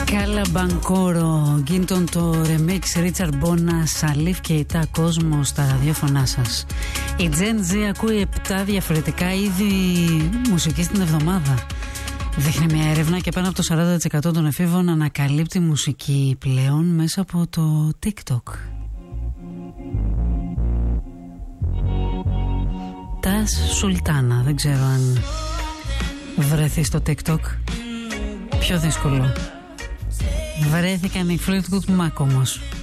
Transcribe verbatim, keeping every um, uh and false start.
Καλαμπανκόρο, Γκίντον το remix, Ρίτσαρντ Μπόνα, Σαλίφ και Ιτά Κόσμο στα ραδιόφωνά σας. Η Gen Z ακούει επτά διαφορετικά είδη μουσική την εβδομάδα. Δείχνει μια έρευνα και πάνω από το σαράντα τοις εκατό των εφήβων ανακαλύπτει μουσική πλέον μέσα από το TikTok. Τας Σουλτάνα, δεν ξέρω αν βρεθεί στο TikTok. Πιο δύσκολο. Βρέθηκαν οι Fleetwood Mac όμως.